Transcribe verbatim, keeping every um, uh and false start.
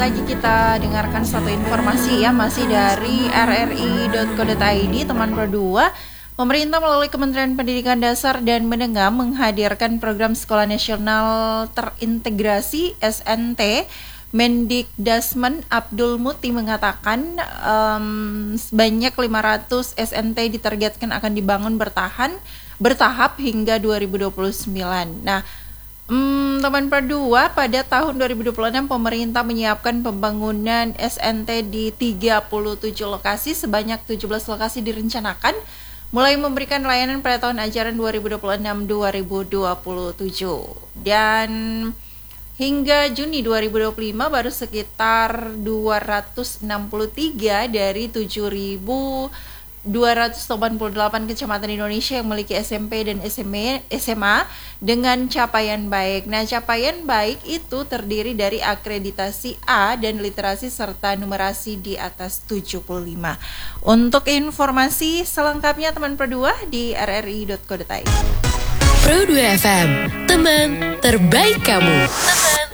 Lagi kita dengarkan satu informasi ya, masih dari r r i dot co dot i d, teman Pro dua. Pemerintah melalui Kementerian Pendidikan Dasar dan Menengah menghadirkan program Sekolah Nasional Terintegrasi S N T. Mendikdasmen Abdul Muti mengatakan um, sebanyak lima ratus S N T ditargetkan akan dibangun bertahan bertahap hingga dua ribu dua puluh sembilan. Nah, Hmm, teman Pro dua, pada tahun dua ribu dua puluh enam pemerintah menyiapkan pembangunan S N T di tiga puluh tujuh lokasi, sebanyak tujuh belas lokasi direncanakan mulai memberikan layanan pada tahun ajaran dua ribu dua puluh enam dua ribu dua puluh tujuh. Dan hingga Juni dua ribu dua puluh lima baru sekitar dua ratus enam puluh tiga dari tujuh ribu dua ratus delapan puluh delapan kecamatan di Indonesia yang memiliki S M P dan S M A dengan capaian baik. Nah, capaian baik itu terdiri dari akreditasi A dan literasi serta numerasi di atas tujuh puluh lima. Untuk informasi selengkapnya teman Pro dua di r r i dot co dot i d. Pro dua F M, teman terbaik kamu.